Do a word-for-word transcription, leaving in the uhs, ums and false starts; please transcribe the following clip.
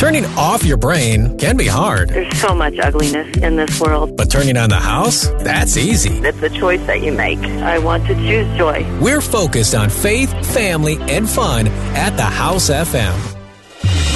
Turning off your brain can be hard. There's so much ugliness in this world. But turning on the house? That's easy. It's a choice that you make. I want to choose joy. We're focused on faith, family, and fun at the House F M.